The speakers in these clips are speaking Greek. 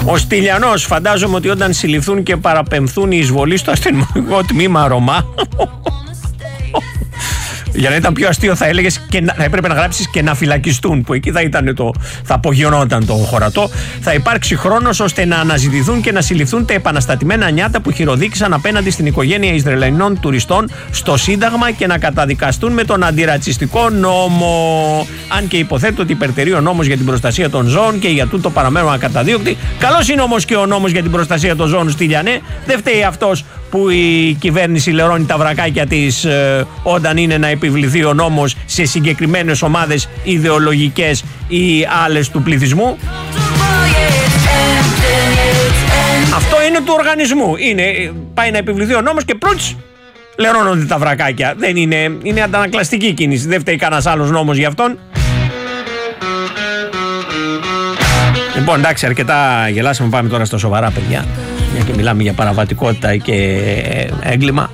Ο Στυλιανός, φαντάζομαι ότι όταν συλληφθούν και παραπεμφθούν οι εισβολοί στο αστυνομικό τμήμα Ρωμά. Για να ήταν πιο αστείο θα έλεγες και να έπρεπε να γράψεις και να φυλακιστούν, που εκεί θα απογειωνόταν το χωρατό. Θα υπάρξει χρόνος ώστε να αναζητηθούν και να συλληφθούν τα επαναστατημένα νιάτα που χειροδίκησαν απέναντι στην οικογένεια Ισραηλινών τουριστών στο Σύνταγμα και να καταδικαστούν με τον αντιρατσιστικό νόμο. Αν και υποθέτω ότι υπερτερεί ο νόμος για την προστασία των ζώων και για τούτο παραμένουν ακαταδίωκτοι. Καλός είναι όμως και ο νόμος για την προστασία των ζώων, Στυλιανέ. Δεν φταίει αυτός που η κυβέρνηση λερώνει τα βρακάκια της όταν είναι να επιβληθεί ο νόμος σε συγκεκριμένες ομάδες ιδεολογικές ή άλλες του πληθυσμού. Αυτό είναι του οργανισμού. Πάει να επιβληθεί ο νόμος και προύτς λερώνονται τα βρακάκια. Δεν είναι αντανακλαστική κίνηση. Δεν φταίει κανένας άλλος νόμος για αυτόν. Λοιπόν, εντάξει, αρκετά γελάσαμε. Πάμε τώρα στα σοβαρά, παιδιά. Μια και μιλάμε για παραβατικότητα και έγκλημα.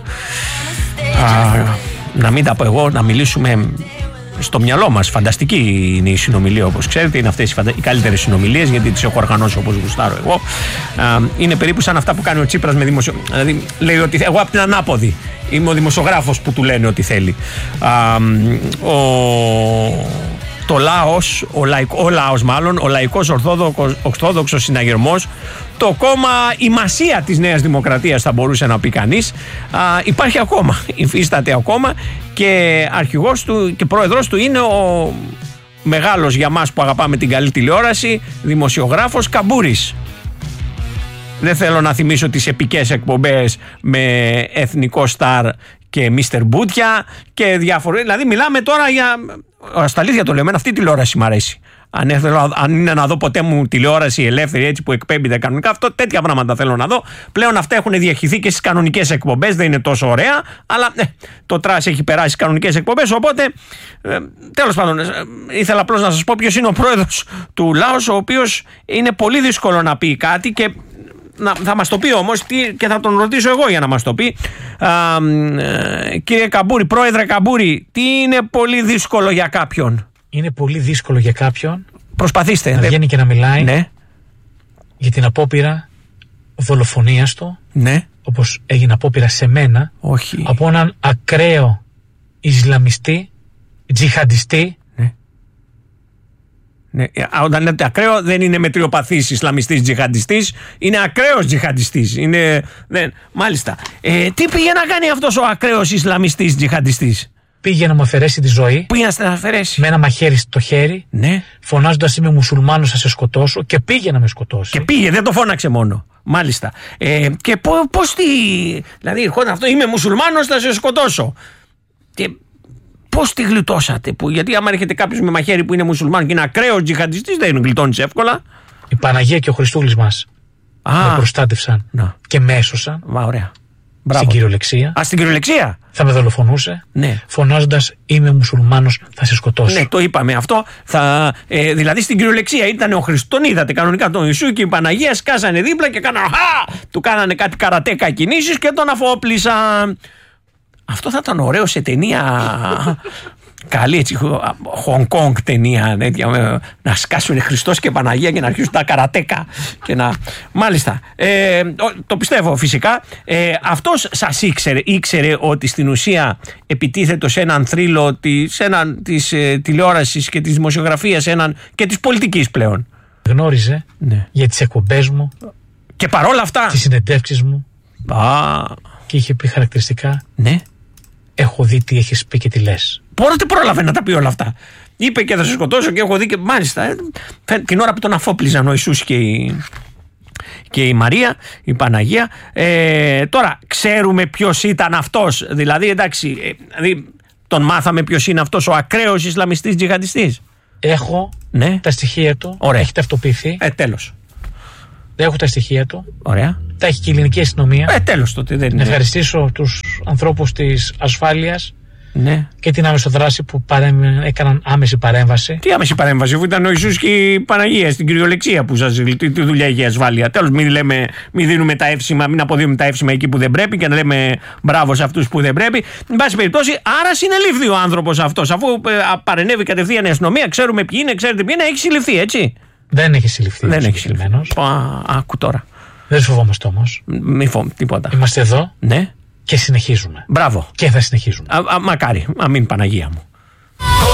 Να μην τα πω εγώ, να μιλήσουμε στο μυαλό μας. Φανταστική είναι η συνομιλία, όπως ξέρετε. Είναι αυτές οι καλύτερες συνομιλίες, γιατί τις έχω οργανώσει όπως γουστάρω εγώ. Είναι περίπου σαν αυτά που κάνει ο Τσίπρας με Δηλαδή λέει ότι εγώ από την ανάποδη είμαι ο δημοσιογράφος που του λένε ότι θέλει. Το λαός, ο λαϊκός ορθόδοξος συναγερμός, το κόμμα η μασία της Νέας Δημοκρατίας θα μπορούσε να πει κανείς, υπάρχει ακόμα, υφίσταται ακόμα και αρχηγός του και πρόεδρος του είναι ο μεγάλος για μας που αγαπάμε την καλή τηλεόραση δημοσιογράφος Καμπούρης. Δεν θέλω να θυμίσω τις επικές εκπομπές με εθνικό στάρ και Μίστερ Μπούτια και διάφορα. Δηλαδή μιλάμε τώρα για... Στα αλήθεια το λέμε, αυτή η τηλεόραση μ' αρέσει. Αν είναι να δω ποτέ μου τηλεόραση ελεύθερη έτσι που εκπέμπεται κανονικά, τέτοια πράγματα θέλω να δω. Πλέον αυτά έχουν διαχυθεί και στις κανονικές εκπομπές, δεν είναι τόσο ωραία, αλλά το τρας έχει περάσει στις κανονικές εκπομπές. Οπότε, τέλος πάντων, ήθελα απλώς να σας πω ποιος είναι ο πρόεδρος του Λάος, ο οποίος είναι πολύ δύσκολο να πει κάτι και θα μας το πει όμως και θα τον ρωτήσω εγώ για να μας το πει. Κύριε Καμπούρη, πρόεδρε Καμπούρη, τι είναι πολύ δύσκολο για κάποιον? Είναι πολύ δύσκολο για κάποιον. Προσπαθήστε. Να βγαίνει και να μιλάει. Ναι. Για την απόπειρα δολοφονίας του. Ναι. Όπως έγινε απόπειρα σε μένα. Όχι. Από έναν ακραίο Ισλαμιστή, τζιχαντιστή. Ναι. Όταν λέτε ακραίο, δεν είναι μετριοπαθής Ισλαμιστής τζιχαντιστής, είναι ακραίος τζιχαντιστής. Μάλιστα. Τι πήγε να κάνει αυτός ο ακραίος Ισλαμιστής τζιχαντιστής? Πήγε να μου αφαιρέσει τη ζωή. Πήγε να την αφαιρέσει. Με ένα μαχαίρι στο χέρι. Ναι. Φωνάζοντας είμαι μουσουλμάνος, θα σε σκοτώσω. Και πήγε να με σκοτώσει. Και πήγε, δεν το φώναξε μόνο. Μάλιστα. Και πώς δηλαδή, ερχόταν αυτό, είμαι μουσουλμάνος, θα σε σκοτώσω. Και πώς τη γλιτώσατε? Γιατί άμα έρχεται κάποιος με μαχαίρι που είναι μουσουλμάνος και είναι ακραίος τζιχαντιστής, δεν γλιτώνεις εύκολα. Η Παναγία και ο Χριστούλης μας με προστάτευσαν και με έσωσαν. Ωραία. Στην κυριολεξία. Στην κυριολεξία. Θα με δολοφονούσε. Ναι. Φωνάζοντας είμαι μουσουλμάνος, θα σε σκοτώσω. Ναι, το είπαμε αυτό. Δηλαδή στην κυριολεξία ήταν ο Χριστός. Τον είδατε κανονικά τον Ιησού και η Παναγία σκάσανε δίπλα και του κάνανε κάτι καρατέκα κινήσεις και τον αφόπλησαν. Αυτό θα ήταν ωραίο σε ταινία καλή, έτσι, Hong Kong ταινία, να σκάσουν Χριστός και Παναγία και να αρχίσουν τα καρατέκα και να... Μάλιστα, το πιστεύω φυσικά. Αυτός σας ήξερε ότι στην ουσία επιτίθετο σε έναν θρύλο της τηλεόρασης και της δημοσιογραφίας και της πολιτικής πλέον? Γνώριζε για τις εκπομπές μου και παρόλα αυτά τις συνεντεύξεις μου και είχε πει χαρακτηριστικά έχω δει τι έχεις πει και τι λες. Πότε πρόλαβε να τα πει όλα αυτά? Είπε και θα σε σκοτώσω και έχω δει και μάλιστα την ώρα που τον αφόπλιζαν ο Ιησούς και η Μαρία, η Παναγία. Τώρα ξέρουμε ποιος ήταν αυτός? Δηλαδή εντάξει, τον μάθαμε ποιος είναι αυτός ο ακραίος Ισλαμιστής τζιχαντιστής? Έχω τα στοιχεία του. Ωραία. Έχει ταυτοποιηθεί. Τέλος. Έχω τα στοιχεία του. Ωραία. Τα έχει και η ελληνική αστυνομία. Τέλος τότε. Δεν είναι. Να ευχαριστήσω τους ανθρώπους της ασφάλειας και την άμεση δράση που έκαναν άμεση παρέμβαση. Τι άμεση παρέμβαση, αφού ήταν ο Ιησούς και η Παναγία στην κυριολεξία που σας τι δουλειά έχει η ασφάλεια? Τέλος, μην δίνουμε τα εύσημα, μην αποδίδουμε τα εύσημα εκεί που δεν πρέπει και να λέμε μπράβο σε αυτούς που δεν πρέπει. Εν πάση περιπτώσει, άρα συνελήφθη ο άνθρωπος αυτός, αφού παρενέβη κατευθείαν η αστυνομία. Ξέρουμε ποιοι είναι, ξέρετε ποιοι είναι, έχει συλληφθεί, έτσι. Δεν έχει συλληφθεί. Δεν έχει συλληφθεί. Άκου τώρα. Δεν φοβόμαστε όμως. Μη φοβόμαστε τίποτα. Είμαστε εδώ. Ναι. Και συνεχίζουμε. Μπράβο. Και θα συνεχίζουμε. Μακάρι. Αμήν Παναγία μου.